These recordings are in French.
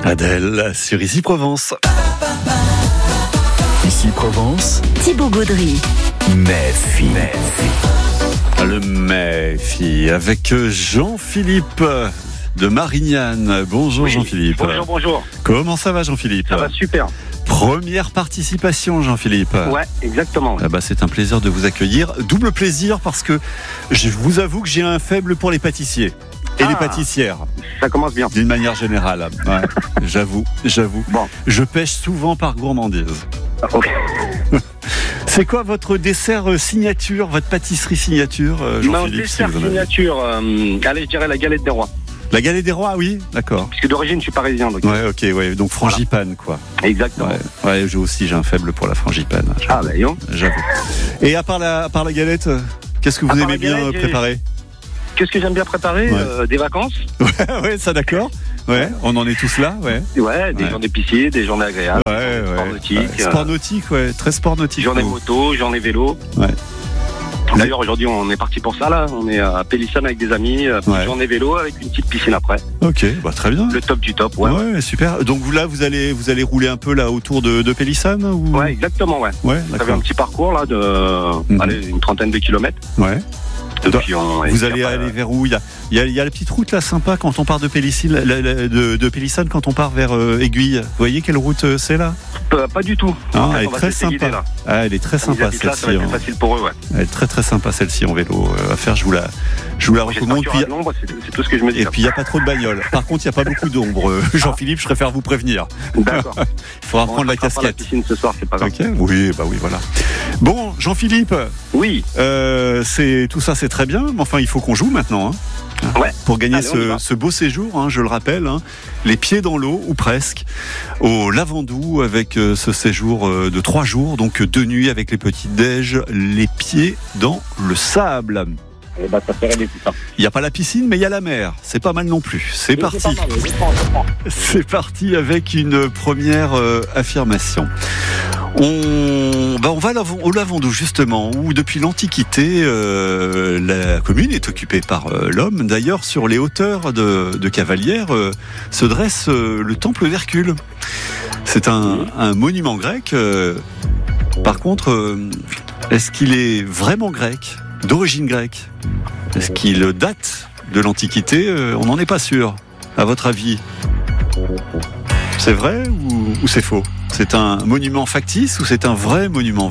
Adèle sur Ici Provence. Ici Provence, Thibaut Gaudry. Méfi. Le Méfi avec Jean-Philippe de Marignane. Bonjour, oui, Jean-Philippe. Bonjour. Comment ça va, Jean-Philippe? Ça va super. Première participation, Jean-Philippe. Ouais, exactement. Ah bah, c'est un plaisir de vous accueillir. Double plaisir parce que je vous avoue que j'ai un faible pour les pâtissiers. Et les pâtissières. Ça commence bien. D'une manière générale. Ouais, j'avoue. Bon. Je pêche souvent par gourmandise. Ok. C'est quoi votre dessert signature, votre pâtisserie signature, Jean-Philippe? Mon dessert signature, allez, je dirais la galette des rois. La galette des rois, oui, d'accord. Parce que d'origine, je suis parisien. Donc... Ouais, ok, ouais. Donc frangipane, quoi. Exactement. Ouais, j'ai un faible pour la frangipane. Ah, bah, j'avoue. Et à part la galette, qu'est-ce que vous aimez bien préparer? Qu'est-ce que j'aime bien préparer? Des vacances. Ouais, ça d'accord. Ouais, on en est tous là, ouais. Ouais, des journées piscines, des journées agréables. Sport nautique. Sport nautique, ouais, très sport nautique. Journée moto, journée vélo. Ouais. D'ailleurs, aujourd'hui, on est parti pour ça, là. On est à Pélissane avec des amis. Journée vélo avec une petite piscine après. Ok, bah très bien. Le top du top, ouais. Ouais, super. Donc vous allez rouler un peu là autour de Pélissane ou... Ouais, exactement, ouais. Ouais, d'accord. Ça fait un petit parcours là allez, une trentaine de kilomètres. Ouais. Vous allez aller vers où? Il y a la petite route là sympa quand on part de Pélissane, de Pélissane quand on part vers Aiguille. Vous voyez quelle route c'est là? Pas du tout. Elle est très sympa. Elle est très sympa celle-ci. Ça va être plus facile pour eux, ouais. Elle est très très sympa celle-ci en vélo à faire. Je vous la recommande. C'est tout ce que je me dis. Et puis il n'y a pas trop de bagnoles. Par contre, il n'y a pas beaucoup d'ombre. Jean-Philippe, je préfère vous prévenir. D'accord. Il faudra prendre la casquette. La piscine ce soir, c'est pas grave. Okay. Oui, voilà. Bon, Jean-Philippe. Oui. Tout ça, c'est très bien, mais enfin, il faut qu'on joue maintenant. Ouais. Pour gagner ce beau séjour, je le rappelle, les pieds dans l'eau, ou presque, au Lavandou, avec ce séjour de 3 jours, donc 2 nuits avec les petites déj, les pieds dans le sable. Ça ferait des putains. Il n'y a pas la piscine, mais il y a la mer. C'est pas mal non plus. C'est parti. C'est parti avec une première affirmation. On va au Lavandou justement, où depuis l'Antiquité, la commune est occupée par l'homme. D'ailleurs, sur les hauteurs de Cavalières se dresse le temple d'Hercule. C'est un monument grec. Par contre, est-ce qu'il est vraiment grec, d'origine grecque? Est-ce qu'il date de l'Antiquité? On n'en est pas sûr. À votre avis, c'est vrai ou c'est faux? C'est un monument factice ou c'est un vrai monument?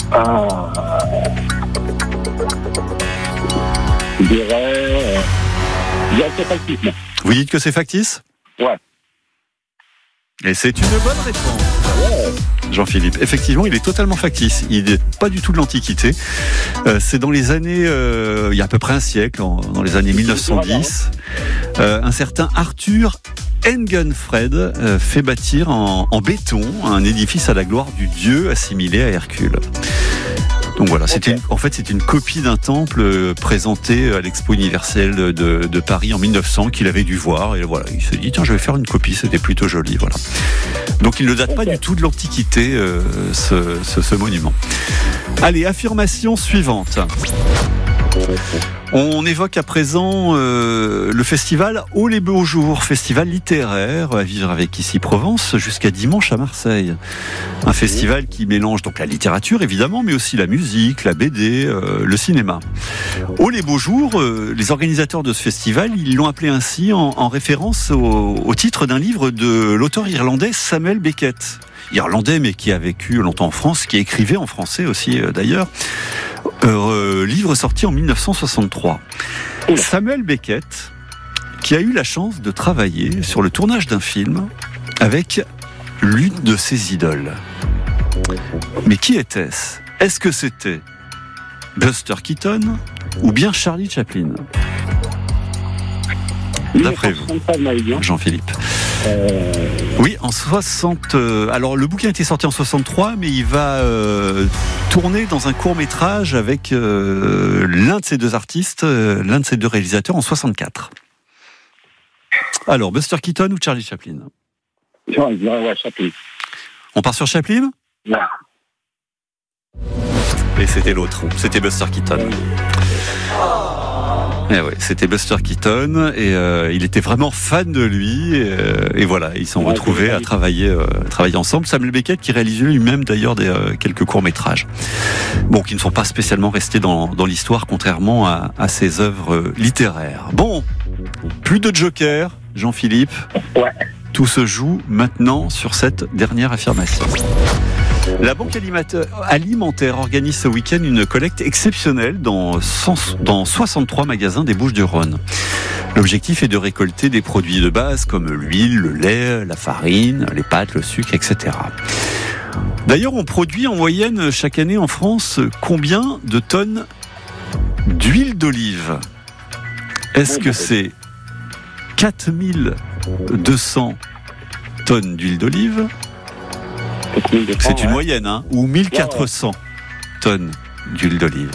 Je dirais que c'est factice. Vous dites que c'est factice? Ouais. Et c'est une bonne réponse. Jean-Philippe, effectivement, il est totalement factice. Il n'est pas du tout de l'Antiquité. C'est dans les années, il y a à peu près un siècle, dans les années 1910, un certain Arthur Engenfred fait bâtir en béton un édifice à la gloire du dieu assimilé à Hercule. Donc voilà, c'était une copie d'un temple présenté à l'Expo universelle de Paris en 1900 qu'il avait dû voir, et voilà, il s'est dit tiens, je vais faire une copie, c'était plutôt joli, voilà. Donc il ne date pas du tout de l'Antiquité, ce monument. Allez, affirmation suivante. On évoque à présent le festival Oh les beaux jours, festival littéraire à vivre avec Ici Provence jusqu'à dimanche à Marseille. Un festival qui mélange donc la littérature évidemment, mais aussi la musique, la BD, le cinéma. Oh les beaux jours, les organisateurs de ce festival, ils l'ont appelé ainsi en référence au titre d'un livre de l'auteur irlandais Samuel Beckett. Irlandais mais qui a vécu longtemps en France, qui écrivait en français aussi d'ailleurs. Livre sorti en 1963. Samuel Beckett, qui a eu la chance de travailler sur le tournage d'un film avec l'une de ses idoles. Mais qui était-ce? Est-ce que c'était Buster Keaton ou bien Charlie Chaplin? D'après vous, Jean-Philippe. Oui, en 60. Alors le bouquin était sorti en 63, mais il va tourner dans un court-métrage avec l'un de ces deux artistes, l'un de ces deux réalisateurs en 64. Alors, Buster Keaton ou Charlie Chaplin? Ouais, Chaplin. On part sur Chaplin? Ouais. Et c'était l'autre, c'était Buster Keaton. Eh ouais, c'était Buster Keaton et il était vraiment fan de lui et voilà, ils sont retrouvés à travailler ensemble. Samuel Beckett qui réalisait lui-même d'ailleurs quelques courts-métrages. Bon, qui ne sont pas spécialement restés dans l'histoire contrairement à ses œuvres littéraires. Bon, plus de Joker, Jean-Philippe. Ouais. Tout se joue maintenant sur cette dernière affirmation. La Banque Alimentaire organise ce week-end une collecte exceptionnelle dans 63 magasins des Bouches-du-Rhône. L'objectif est de récolter des produits de base comme l'huile, le lait, la farine, les pâtes, le sucre, etc. D'ailleurs, on produit en moyenne chaque année en France combien de tonnes d'huile d'olive ? Est-ce que c'est 4200 tonnes d'huile d'olive ? C'est une moyenne, hein, ou 1400 tonnes d'huile d'olive.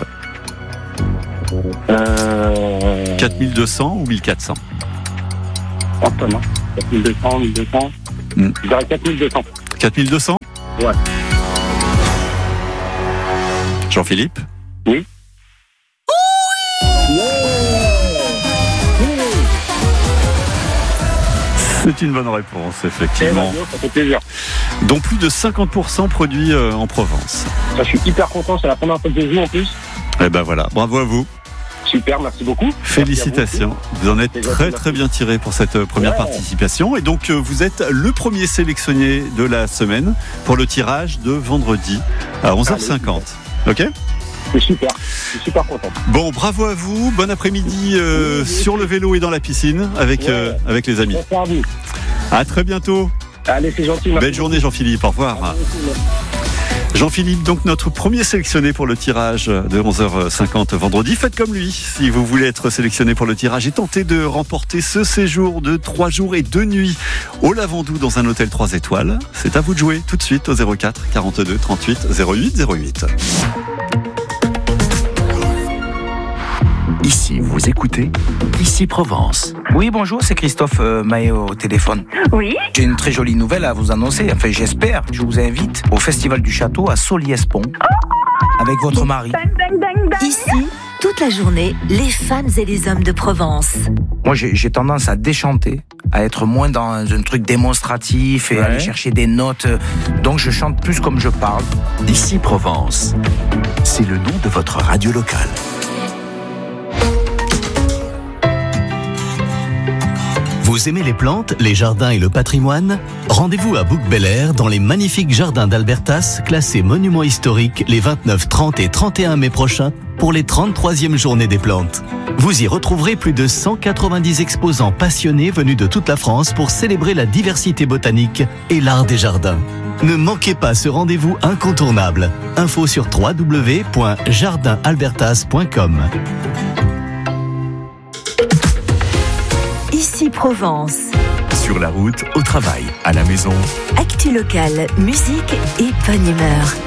4200 ou 1400 en tonnes, hein. 4200, 1200. Je dirais 4200. 4200 ? Ouais. Jean-Philippe ? Oui. C'est une bonne réponse, effectivement. Ça fait plaisir. Dont plus de 50% produits en Provence. Ça, je suis hyper content, c'est la première fois que je joue en plus. Et ben voilà, bravo à vous. Super, merci beaucoup. Félicitations. Vous en êtes très bien tiré pour cette première participation. Et donc, vous êtes le premier sélectionné de la semaine pour le tirage de vendredi à 11h50. Ok ? C'est super, je suis super content. Bon, bravo à vous. Bon après-midi sur le vélo et dans la piscine avec les amis. Merci à vous. À très bientôt. Allez, c'est gentil. Belle journée, Jean-Philippe. Au revoir. Jean-Philippe, donc notre premier sélectionné pour le tirage de 11h50 vendredi. Faites comme lui, si vous voulez être sélectionné pour le tirage et tenter de remporter ce séjour de 3 jours et 2 nuits au Lavandou dans un hôtel 3 étoiles. C'est à vous de jouer tout de suite au 04 42 38 08 08. Ici, vous écoutez Ici Provence. Oui, bonjour, c'est Christophe Maé au téléphone. Oui. J'ai une très jolie nouvelle à vous annoncer. Enfin, j'espère. Je vous invite au Festival du Château à Soliès-Pont avec votre mari. Bang, bang, bang, bang. Ici, toute la journée, les femmes et les hommes de Provence. Moi, j'ai tendance à déchanter, à être moins dans un truc démonstratif et aller chercher des notes. Donc, je chante plus comme je parle. Ici Provence. C'est le nom de votre radio locale. Vous aimez les plantes, les jardins et le patrimoine ? Rendez-vous à Bouc-Bel-Air dans les magnifiques jardins d'Albertas, classés monuments historiques les 29, 30 et 31 mai prochains pour les 33e journées des plantes. Vous y retrouverez plus de 190 exposants passionnés venus de toute la France pour célébrer la diversité botanique et l'art des jardins. Ne manquez pas ce rendez-vous incontournable. Info sur www.jardinalbertas.com. Ici Provence. Sur la route, au travail, à la maison. Actu locale, musique et bonne humeur.